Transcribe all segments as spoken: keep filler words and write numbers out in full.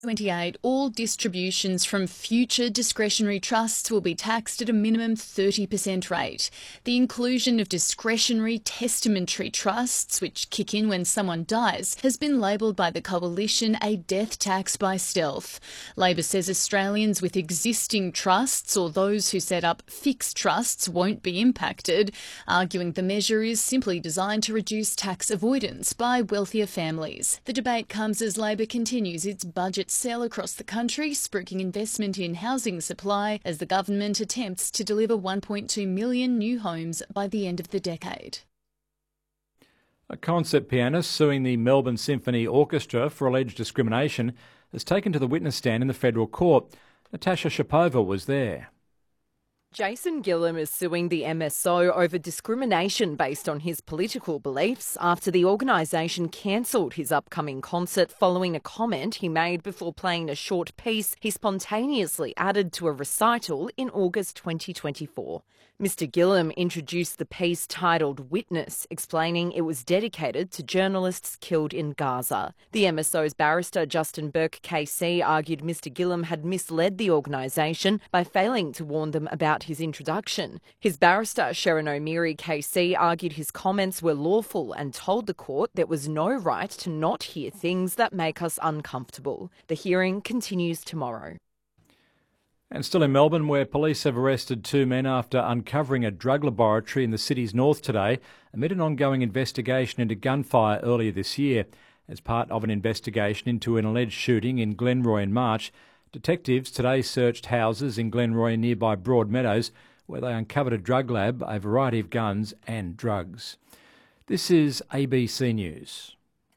twenty-eight, all distributions from future discretionary trusts will be taxed at a minimum thirty percent rate. The inclusion of discretionary testamentary trusts, which kick in when someone dies, has been labelled by the Coalition a death tax by stealth. Labor says Australians with existing trusts or those who set up fixed trusts won't be impacted, arguing the measure is simply designed to reduce tax avoidance by wealthier families. The debate comes as Labor continues its budget sell across the country, spruiking investment in housing supply as the government attempts to deliver one point two million new homes by the end of the decade. A concert pianist suing the Melbourne Symphony Orchestra for alleged discrimination has taken to the witness stand in the federal court. Natasha Shapova was there. Jason Gillam is suing the M S O over discrimination based on his political beliefs after the organisation cancelled his upcoming concert following a comment he made before playing a short piece he spontaneously added to a recital in August twenty twenty-four. Mister Gillam introduced the piece titled Witness, explaining it was dedicated to journalists killed in Gaza. The M S O's barrister Justin Burke K C argued Mister Gillam had misled the organisation by failing to warn them about his introduction. His barrister Sharon O'Meary K C argued his comments were lawful and told the court there was no right to not hear things that make us uncomfortable. The hearing continues tomorrow. And still in Melbourne, where police have arrested two men after uncovering a drug laboratory in the city's north today amid an ongoing investigation into gunfire earlier this year. As part of an investigation into an alleged shooting in Glenroy in March, detectives today searched houses in Glenroy and nearby Broadmeadows, where they uncovered a drug lab, a variety of guns and drugs. This is A B C News.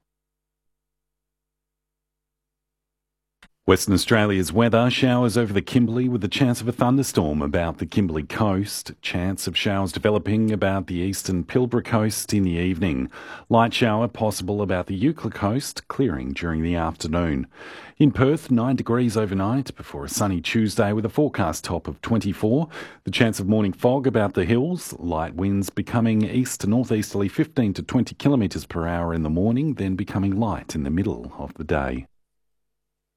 Western Australia's weather, showers over the Kimberley with the chance of a thunderstorm about the Kimberley coast, chance of showers developing about the eastern Pilbara coast in the evening. Light shower possible about the Eucla coast, clearing during the afternoon. In Perth, nine degrees overnight before a sunny Tuesday with a forecast top of twenty-four. The chance of morning fog about the hills, light winds becoming east to northeasterly fifteen to twenty kilometres per hour in the morning, then becoming light in the middle of the day.